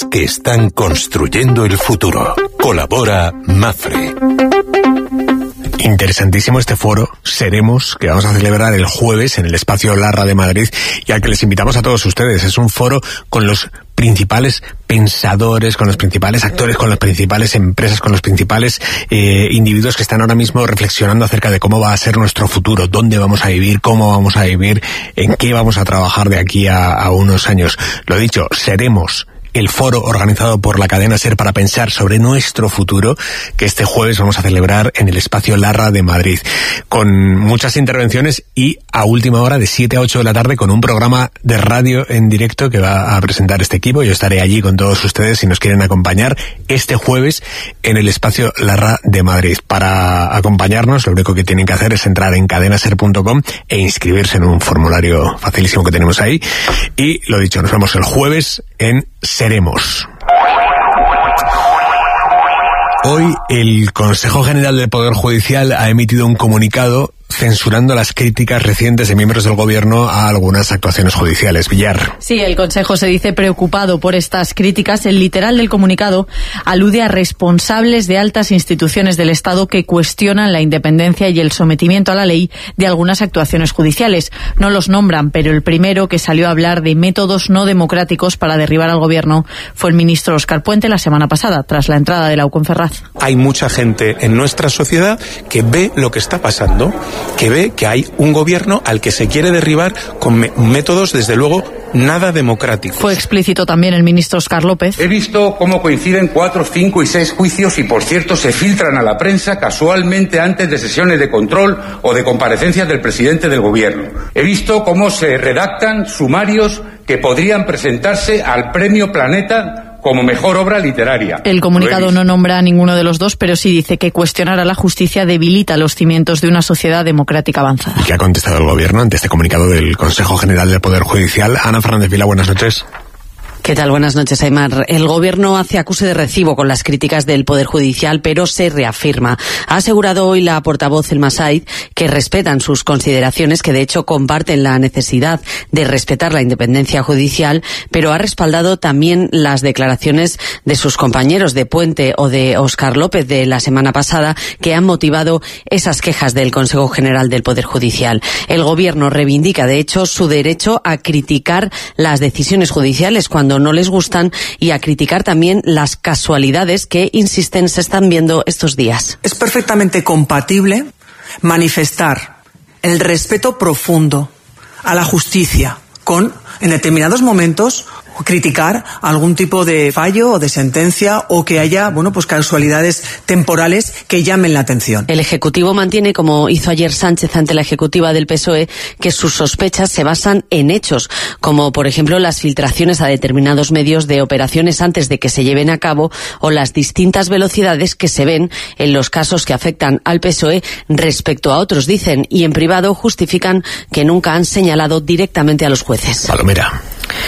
que están construyendo el futuro. Colabora Mapfre. Interesantísimo este foro Seremos, que vamos a celebrar el jueves en el Espacio Larra de Madrid y al que les invitamos a todos ustedes. Es un foro con los principales pensadores, con los principales actores, con las principales empresas, con los principales individuos que están ahora mismo reflexionando acerca de cómo va a ser nuestro futuro, dónde vamos a vivir, cómo vamos a vivir, en qué vamos a trabajar de aquí a unos años. Lo dicho, Seremos, el foro organizado por la cadena SER para pensar sobre nuestro futuro, que este jueves vamos a celebrar en el Espacio Larra de Madrid, con muchas intervenciones y a última hora de 7 a 8 de la tarde con un programa de radio en directo que va a presentar este equipo. Yo estaré allí con todos ustedes si nos quieren acompañar este jueves en el Espacio Larra de Madrid. Para acompañarnos, lo único que tienen que hacer es entrar en cadenaser.com e inscribirse en un formulario facilísimo que tenemos ahí. Y lo dicho, nos vemos el jueves en Seremos. Hoy el Consejo General del Poder Judicial ha emitido un comunicado censurando las críticas recientes de miembros del Gobierno a algunas actuaciones judiciales. Villar. Sí, el Consejo se dice preocupado por estas críticas. El literal del comunicado alude a responsables de altas instituciones del Estado que cuestionan la independencia y el sometimiento a la ley de algunas actuaciones judiciales. No los nombran, pero el primero que salió a hablar de métodos no democráticos para derribar al Gobierno fue el ministro Óscar Puente la semana pasada, tras la entrada de Lau Ferraz. Hay mucha gente en nuestra sociedad que ve lo que está pasando, que ve que hay un gobierno al que se quiere derribar con métodos, desde luego, nada democráticos. Fue explícito también el ministro Óscar López. He visto cómo coinciden 4, 5 y 6 juicios y, por cierto, se filtran a la prensa casualmente antes de sesiones de control o de comparecencias del presidente del gobierno. He visto cómo se redactan sumarios que podrían presentarse al Premio Planeta como mejor obra literaria. El comunicado no nombra a ninguno de los dos, pero sí dice que cuestionar a la justicia debilita los cimientos de una sociedad democrática avanzada. ¿Y qué ha contestado el Gobierno ante este comunicado del Consejo General del Poder Judicial? Ana Fernández Vila, buenas noches. ¿Qué tal? Buenas noches, Aimar. El Gobierno hace acuse de recibo con las críticas del Poder Judicial, pero se reafirma. Ha asegurado hoy la portavoz Elma Said que respetan sus consideraciones, que de hecho comparten la necesidad de respetar la independencia judicial, pero ha respaldado también las declaraciones de sus compañeros de Puente o de Óscar López de la semana pasada, que han motivado esas quejas del Consejo General del Poder Judicial. El Gobierno reivindica, de hecho, su derecho a criticar las decisiones judiciales cuando no les gustan y a criticar también las casualidades que, insisten, se están viendo estos días. Es perfectamente compatible manifestar el respeto profundo a la justicia con, en determinados momentos, criticar algún tipo de fallo o de sentencia o que haya, casualidades temporales que llamen la atención. El Ejecutivo mantiene, como hizo ayer Sánchez ante la Ejecutiva del PSOE, que sus sospechas se basan en hechos, como por ejemplo las filtraciones a determinados medios de operaciones antes de que se lleven a cabo o las distintas velocidades que se ven en los casos que afectan al PSOE respecto a otros, dicen, y en privado justifican que nunca han señalado directamente a los jueces. Palomera.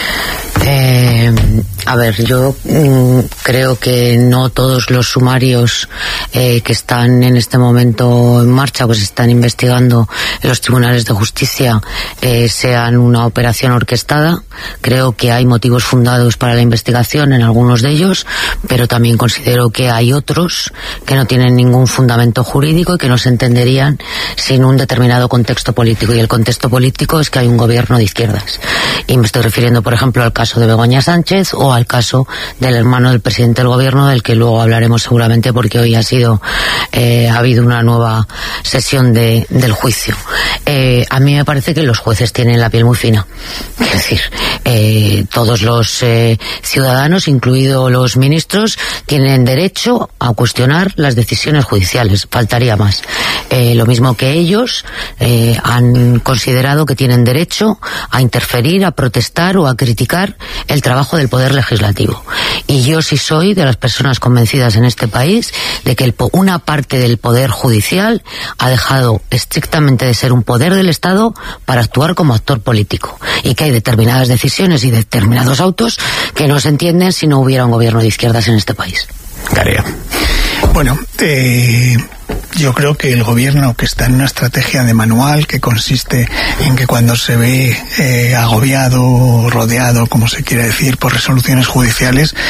A ver, yo creo que no todos los sumarios que están en este momento en marcha, pues están investigando en los tribunales de justicia, sean una operación orquestada. Creo que hay motivos fundados para la investigación en algunos de ellos, pero también considero que hay otros que no tienen ningún fundamento jurídico y que no se entenderían sin un determinado contexto político. Y el contexto político es que hay un gobierno de izquierdas. Y me estoy refiriendo, por ejemplo, al caso de Begoña Sánchez o al caso del hermano del presidente del Gobierno, del que luego hablaremos seguramente porque hoy ha habido una nueva sesión del juicio. A mí me parece que los jueces tienen la piel muy fina. Es decir, todos los ciudadanos, incluidos los ministros, tienen derecho a cuestionar las decisiones judiciales. Faltaría más. Lo mismo que ellos han considerado que tienen derecho a interferir, a protestar o a criticar el trabajo del Poder Legislativo. Y yo sí soy de las personas convencidas en este país de que una parte del Poder Judicial ha dejado estrictamente de ser un poder del Estado para actuar como actor político. Y que hay determinadas decisiones y determinados autos que no se entienden si no hubiera un gobierno de izquierdas en este país. Garea. Bueno, yo creo que el gobierno, que está en una estrategia de manual que consiste en que cuando se ve agobiado, rodeado, como se quiere decir, por resoluciones judiciales,